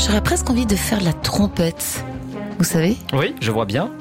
J'aurais presque envie de faire la trompette. Vous savez ? Oui, je vois bien.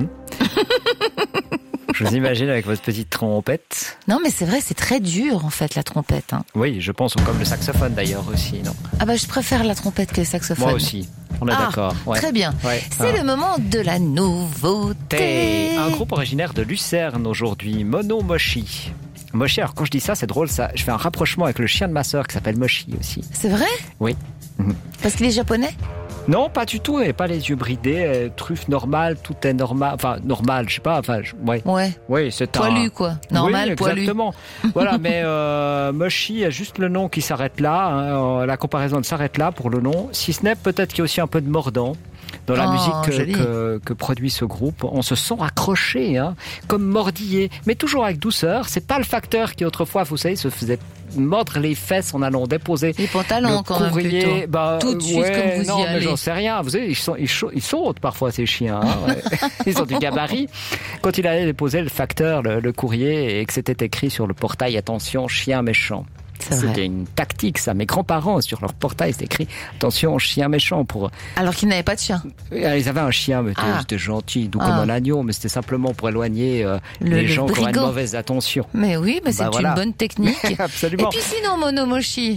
Je vous imagine avec votre petite trompette. Non, mais c'est vrai, c'est très dur en fait la trompette. Hein. Oui, je pense comme le saxophone d'ailleurs aussi, non ? Ah bah je préfère la trompette que le saxophone. Moi aussi. On est d'accord. Ouais. Très bien. Ouais. C'est le moment de la nouveauté. Un groupe originaire de Lucerne aujourd'hui, Mono Mochi. Mochi, alors quand je dis ça, c'est drôle, ça. Je fais un rapprochement avec le chien de ma sœur qui s'appelle Mochi aussi. C'est vrai ? Oui. Parce qu'il est japonais ? Non, pas du tout. Il n'a pas les yeux bridés, truffe normale, tout est normal. Enfin, normal, je sais pas. Enfin, ouais. Oui, c'est poilu, quoi. Normal, oui, poilu. Exactement. Voilà, mais Mochi a juste le nom qui s'arrête là. Hein, la comparaison s'arrête là pour le nom. Si ce n'est peut-être qu'il y a aussi un peu de mordant dans la musique que produit ce groupe. On se sent accroché, hein, comme mordillé, mais toujours avec douceur. C'est pas le facteur qui autrefois, vous savez, se faisait mordre les fesses en allant déposer les pantalons quand même plutôt. Tout de suite comme vous y allez. Mais j'en sais rien. Vous savez, ils sautent parfois ces chiens. Hein, ouais. Ils ont du gabarit. Quand il allait déposer le facteur, le courrier, et que c'était écrit sur le portail, attention, chien méchant. C'était une tactique, ça. Mes grands-parents, sur leur portail, c'était écrit attention, chien méchant. Alors qu'ils n'avaient pas de chien. Ils avaient un chien, mais c'était gentil, doux comme un agneau, mais c'était simplement pour éloigner les gens qui auraient une mauvaise attention. Mais oui, mais c'est une bonne technique. Absolument. Et puis sinon, Mono Mochi.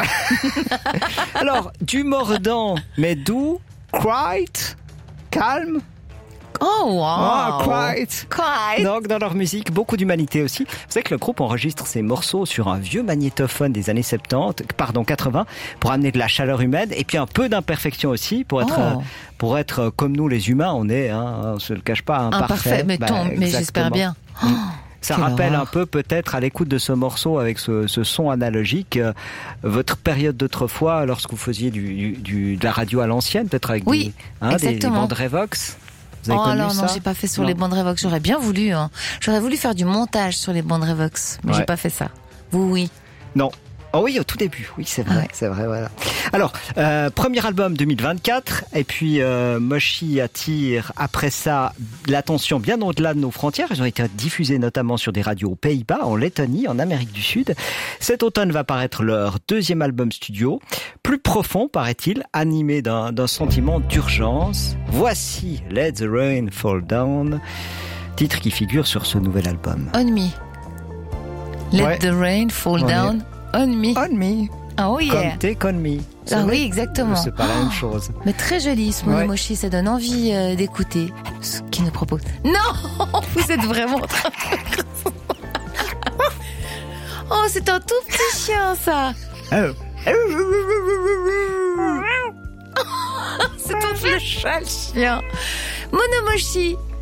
Alors, du mordant, mais doux, quiet, calme. Oh, wow! Quiet. Donc, dans leur musique, beaucoup d'humanité aussi. Vous savez que le groupe enregistre ses morceaux sur un vieux magnétophone des années 80, pour amener de la chaleur humaine et puis un peu d'imperfection aussi, pour être comme nous les humains, on est, on se le cache pas, imparfait. Mais j'espère bien. Ça rappelle un peu peut-être à l'écoute de ce morceau avec ce son analogique votre période d'autrefois lorsque vous faisiez de la radio à l'ancienne, peut-être avec des bandes Revox. Non, j'ai pas fait sur les bandes Revox. J'aurais bien voulu. Hein. J'aurais voulu faire du montage sur les bandes Revox, mais j'ai pas fait ça. Vous, oui. Non. Oh oui, au tout début. Oui, c'est vrai, c'est vrai, voilà. Alors, premier album 2024, et puis Mochi attire après ça l'attention bien au-delà de nos frontières. Ils ont été diffusés notamment sur des radios aux Pays-Bas, en Lettonie, en Amérique du Sud. Cet automne va paraître leur deuxième album studio, plus profond, paraît-il, animé d'un sentiment d'urgence. Voici Let the Rain Fall Down, titre qui figure sur ce nouvel album. On Me. Let the Rain Fall Down. On Me. On Me. Oh yeah. Comme Take On Me. Oui, exactement. C'est pas la même chose. Mais très joli ce Mono Mochi, ça donne envie d'écouter ce qu'il nous propose. Non, vous êtes vraiment très... Oh, c'est un tout petit chien, ça. C'est ton le chat, le chien. Mono Mochi,